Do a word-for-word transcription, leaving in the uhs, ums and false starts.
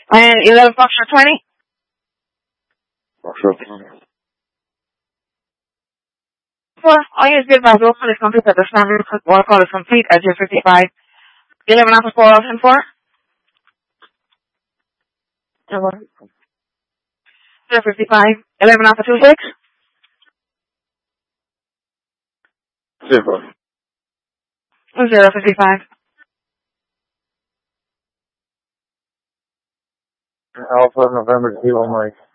And eleven Foxtrot twenty? Foxtrot twenty. Four, all units be advised, roll call is complete at the standard. Roll call is complete at zero fifty-five. eleven Alpha four, option four. zero fifty-five. eleven Alpha two six. Zero. zero fifty-five. Alpha November Kilo Mike.